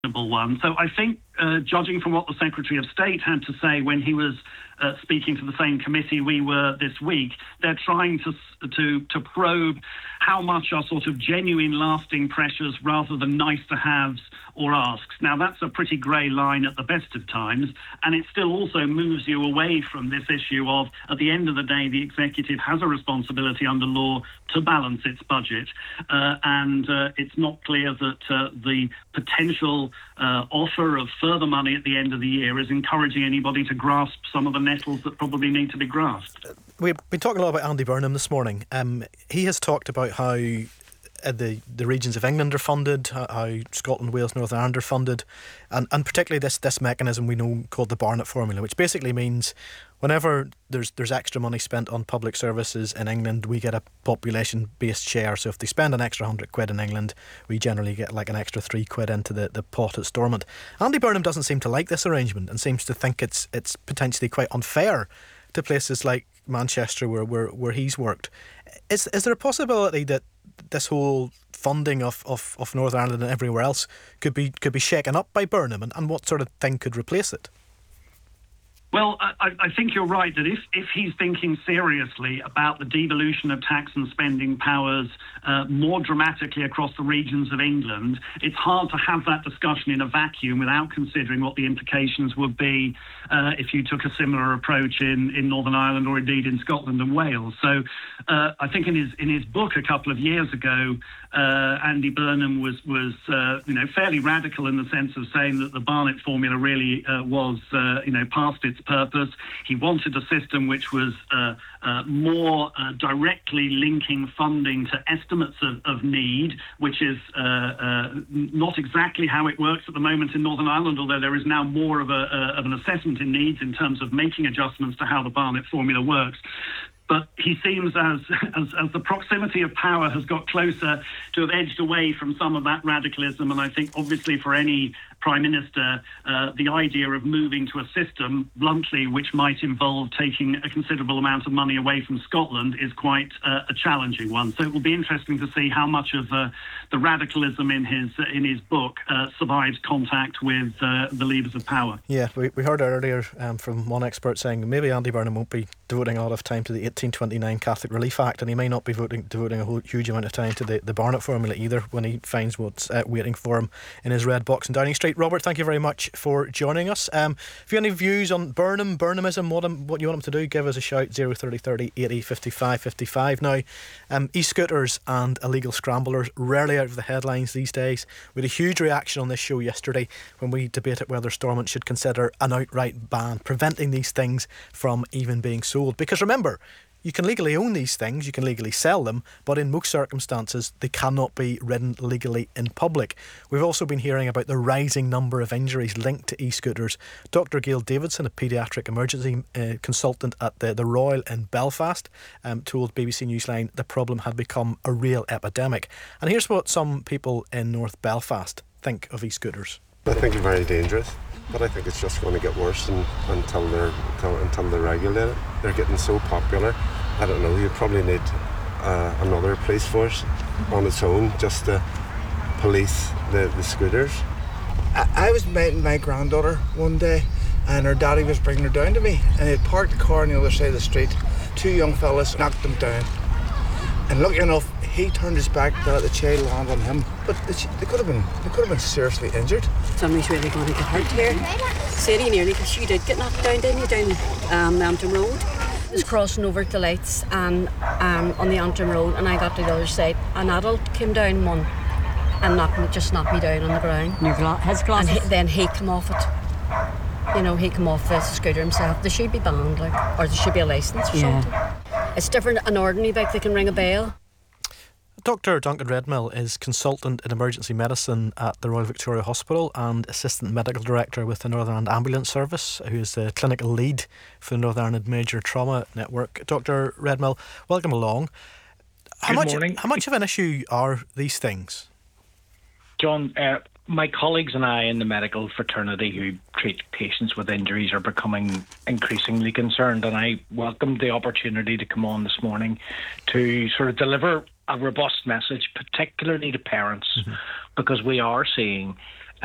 one. So I think, judging from what the Secretary of State had to say when he was speaking to the same committee we were this week, they're trying to probe how much are sort of genuine, lasting pressures rather than nice-to-haves or asks. Now, that's a pretty grey line at the best of times, and it still also moves you away from this issue of, at the end of the day, the executive has a responsibility under law to balance its budget, and it's not clear that the potential offer of further money at the end of the year is encouraging anybody to grasp some of the nettles that probably need to be grasped. We've been talking a lot about Andy Burnham this morning. He has talked about how the regions of England are funded, how Scotland, Wales, Northern Ireland are funded, and particularly this mechanism we know called the Barnett formula, which basically means whenever there's extra money spent on public services in England, we get a population-based share. So if they spend an extra £100 in England, we generally get like an extra £3 into the pot at Stormont. Andy Burnham doesn't seem to like this arrangement and seems to think it's potentially quite unfair to places like Manchester where he's worked. Is there a possibility that this whole funding of Northern Ireland and everywhere else could be shaken up by Burnham, and what sort of thing could replace it? Well, I think you're right that if he's thinking seriously about the devolution of tax and spending powers more dramatically across the regions of England, it's hard to have that discussion in a vacuum without considering what the implications would be if you took a similar approach in Northern Ireland or indeed in Scotland and Wales. So I think in his book a couple of years ago, Andy Burnham was fairly radical in the sense of saying that the Barnett formula really was past its purpose. He wanted a system which was more directly linking funding to estimates of need, which is not exactly how it works at the moment in Northern Ireland, although there is now more of an assessment in needs in terms of making adjustments to how the Barnett formula works. But he seems, as the proximity of power has got closer, to have edged away from some of that radicalism. And I think, obviously, for any Prime Minister, the idea of moving to a system, bluntly, which might involve taking a considerable amount of money away from Scotland is quite a challenging one. So it will be interesting to see how much of the radicalism in his book survives contact with the levers of power. Yeah, we heard earlier from one expert saying maybe Andy Burnham won't be devoting a lot of time to the 1829 Catholic Relief Act, and he may not be devoting a whole huge amount of time to the Barnett formula either when he finds what's waiting for him in his red box in Downing Street. Robert, thank you very much for joining us. If you have any views on Burnhamism, what you want him to do, give us a shout, 03030 80 55 55. Now, e-scooters and illegal scramblers rarely out of the headlines these days. We had a huge reaction on this show yesterday when we debated whether Stormont should consider an outright ban, preventing these things from even being sold. Because remember, you can legally own these things, you can legally sell them, but in most circumstances they cannot be ridden legally in public. We've also been hearing about the rising number of injuries linked to e-scooters. Dr Gail Davidson, a paediatric emergency consultant at the Royal in Belfast, told BBC Newsline the problem had become a real epidemic. And here's what some people in North Belfast think of e-scooters. I think they're very dangerous, but I think it's just going to get worse until they regulate it. They're getting so popular. I don't know, you probably need another police force on its own just to police the scooters. I was meeting my granddaughter one day and her daddy was bringing her down to me, and he had parked the car on the other side of the street. Two young fellas knocked them down, and lucky enough he turned his back to let the child land on him, but they could have been seriously injured. Somebody's really going to get hurt here. Sadie nearly, because you did get knocked down, didn't you, down the Antrim Road? I was crossing over to lights and on the Antrim Road, and I got to the other side. An adult came down one and knocked me down on the ground. His glasses? And then he came off it. You know, he came off the scooter himself. They should be banned, or there should be a licence or something. It's different. An ordinary bike, they can ring a bell. Dr Duncan Redmill is consultant in emergency medicine at the Royal Victoria Hospital and assistant medical director with the Northern Ireland Ambulance Service, who is the clinical lead for the Northern Ireland Major Trauma Network. Dr Redmill, welcome along. How much of an issue are these things? John, my colleagues and I in the medical fraternity who treat patients with injuries are becoming increasingly concerned, and I welcomed the opportunity to come on this morning to sort of deliver a robust message, particularly to parents, because we are seeing